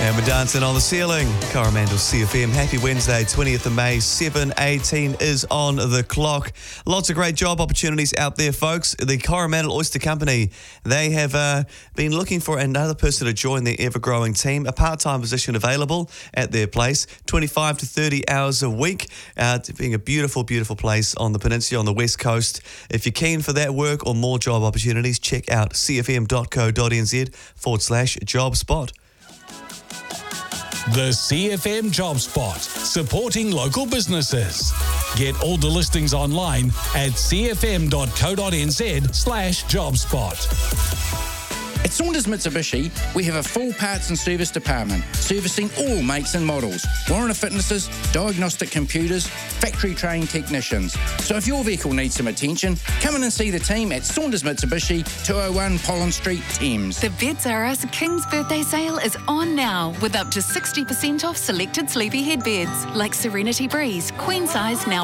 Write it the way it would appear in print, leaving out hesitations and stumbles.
And we're dancing on the ceiling. Coromandel CFM. Happy Wednesday, 20th of May, 7:18 is on the clock. Lots of great job opportunities out there, folks. The Coromandel Oyster Company, they have been looking for another person to join their ever-growing team. A part-time position available at their place, 25 to 30 hours a week. Being a beautiful, beautiful place on the peninsula, on the west coast. If you're keen for that work or more job opportunities, check out cfm.co.nz/job spot. The CFM Job Spot, supporting local businesses. Get all the listings online at cfm.co.nz/job spot. At Saunders Mitsubishi, we have a full parts and service department, servicing all makes and models, warranty fitnesses, diagnostic computers, factory-trained technicians. So if your vehicle needs some attention, come in and see the team at Saunders Mitsubishi, 201 Pollen Street, Thames. The Beds R Us King's Birthday Sale is on now, with up to 60% off selected sleepy headbeds, like Serenity Breeze, queen size now